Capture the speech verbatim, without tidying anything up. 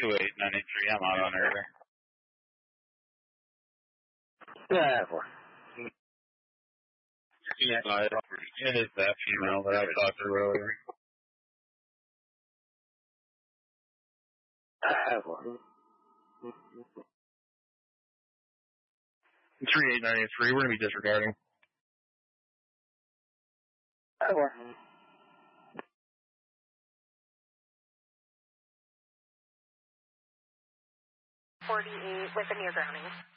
two eight ninety-three, I'm out on earlier. Yeah, four. Yeah, it is that female that I talked to earlier. three eight ninety-three, we're going to be disregarding. forty-eight with the near grounding.